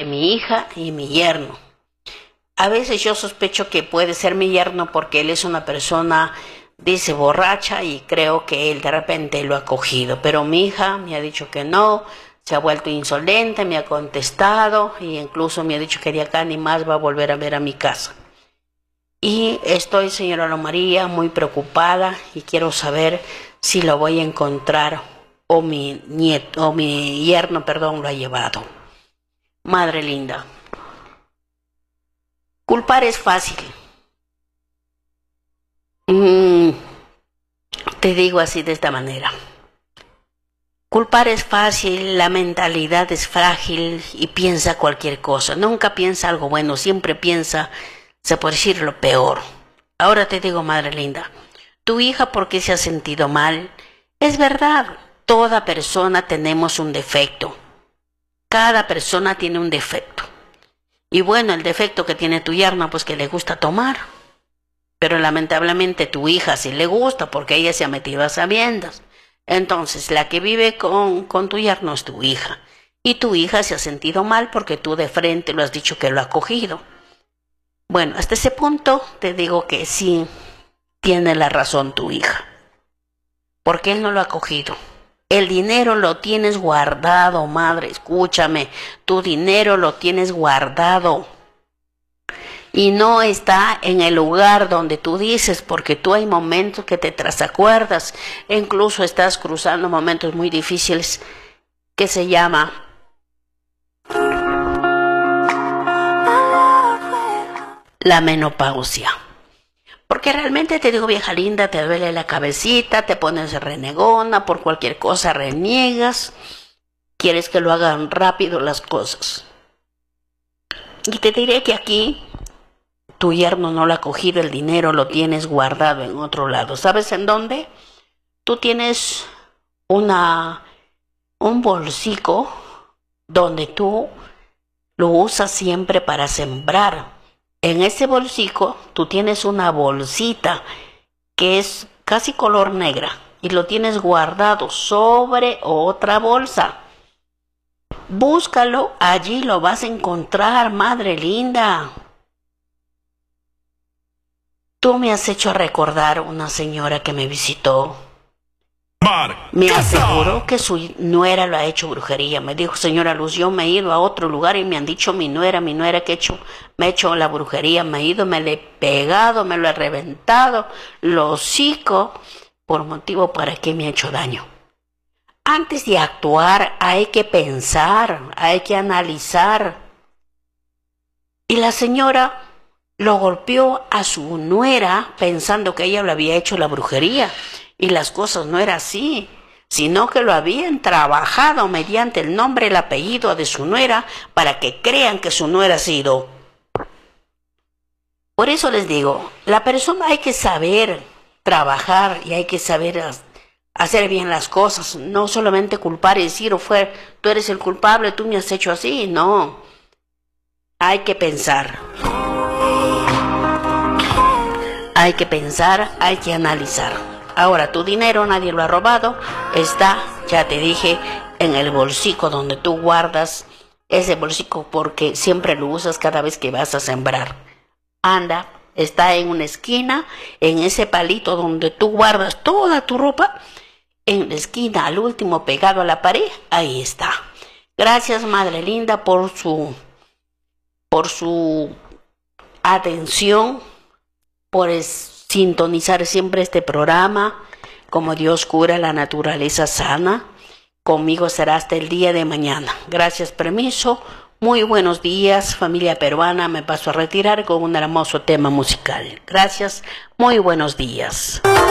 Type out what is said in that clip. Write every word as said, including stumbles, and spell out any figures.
mi hija y mi yerno. A veces yo sospecho que puede ser mi yerno porque él es una persona, dice, borracha, y creo que él de repente lo ha cogido. Pero mi hija me ha dicho que no, se ha vuelto insolente, me ha contestado e incluso me ha dicho que de acá ni más va a volver a ver a mi casa. Y estoy, señora Ana María, muy preocupada y quiero saber si lo voy a encontrar o mi nieto, o mi yerno, perdón, lo ha llevado. Madre linda, culpar es fácil. Mm, te digo así de esta manera. Culpar es fácil, la mentalidad es frágil y piensa cualquier cosa. Nunca piensa algo bueno, siempre piensa, se puede decir, lo peor. Ahora te digo, madre linda, tu hija, ¿por qué se ha sentido mal? Es verdad, toda persona tenemos un defecto. Cada persona tiene un defecto. Y bueno, el defecto que tiene tu yerna, pues que le gusta tomar. Pero lamentablemente tu hija sí le gusta porque ella se ha metido a sabiendas. Entonces, la que vive con, con tu yerno es tu hija. Y tu hija se ha sentido mal porque tú de frente lo has dicho que lo ha cogido. Bueno, hasta ese punto te digo que sí tiene la razón tu hija. Porque él no lo ha cogido. El dinero lo tienes guardado, madre, escúchame. Tu dinero lo tienes guardado. Y no está en el lugar donde tú dices, porque tú hay momentos que te trasacuerdas, e incluso estás cruzando momentos muy difíciles que se llama la menopausia. Porque realmente te digo, vieja linda, te duele la cabecita, te pones renegona, por cualquier cosa reniegas, quieres que lo hagan rápido las cosas. Y te diré que aquí tu yerno no lo ha cogido, el dinero lo tienes guardado en otro lado. ¿Sabes en dónde? Tú tienes una, un bolsico donde tú lo usas siempre para sembrar. En ese bolsico tú tienes una bolsita que es casi color negra y lo tienes guardado sobre otra bolsa. Búscalo, allí lo vas a encontrar, madre linda. Tú me has hecho recordar una señora que me visitó. Me aseguró que su nuera lo ha hecho brujería. Me dijo, señora Luz, yo me he ido a otro lugar y me han dicho mi nuera, mi nuera que he hecho, me ha hecho la brujería. Me he ido, me le he pegado, me lo he reventado, lo hocico, por motivo para que me ha hecho daño. Antes de actuar hay que pensar, hay que analizar. Y la señora lo golpeó a su nuera pensando que ella le había hecho la brujería. Y las cosas no eran así, sino que lo habían trabajado mediante el nombre y el apellido de su nuera para que crean que su nuera ha sido. Por eso les digo, la persona hay que saber trabajar y hay que saber hacer bien las cosas. No solamente culpar y decir, oh, fue, tú eres el culpable, tú me has hecho así. No, hay que pensar. Hay que pensar, hay que analizar. Ahora, tu dinero nadie lo ha robado, está, ya te dije, en el bolsico donde tú guardas ese bolsico porque siempre lo usas cada vez que vas a sembrar. Anda, está en una esquina, en ese palito donde tú guardas toda tu ropa, en la esquina, al último pegado a la pared, ahí está. Gracias, madre linda, por su, por su atención, por es, sintonizar siempre este programa, como Dios cura, la naturaleza sana. Conmigo será hasta el día de mañana. Gracias, permiso. Muy buenos días, familia peruana. Me paso a retirar con un hermoso tema musical. Gracias, muy buenos días.